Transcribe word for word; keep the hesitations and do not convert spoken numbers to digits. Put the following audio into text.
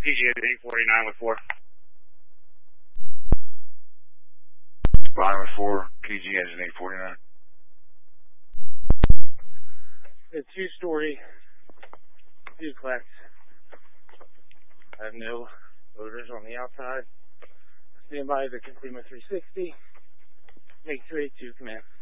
P G Engine eight forty-nine with four. Line with four, P G Engine eight forty-nine. A two-story duplex. I have no odors on the outside. Stand by to complete my three sixty. Make two eighty-two, command.